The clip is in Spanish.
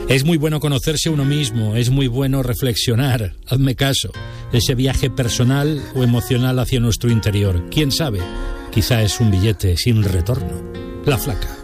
Es muy bueno conocerse a uno mismo, es muy bueno reflexionar, hazme caso, ese viaje personal o emocional hacia nuestro interior. ¿Quién sabe? Quizá es un billete sin retorno. La Flaca.